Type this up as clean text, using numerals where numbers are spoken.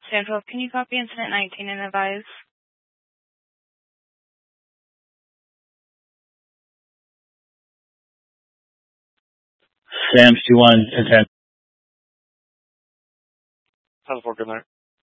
Stand 12, can you copy incident 19 and advise? Sam's 2-1, 10-10. How's it for good night?